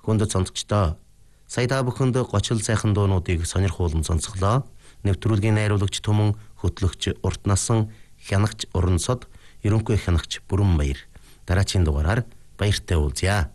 хүнд цомцогчдоо. Сая та бүхэнд гочил сайхан дуунуудыг сонирхуулан сонсголоо. Нэвтрүүлгийн найруулагч Түмэн, хөтлөгч Урт насан, хянагч Уран сод, ерөнхий хянагч Бүрэн баяр. Дараагийн дугаараар баяртай уулзъя.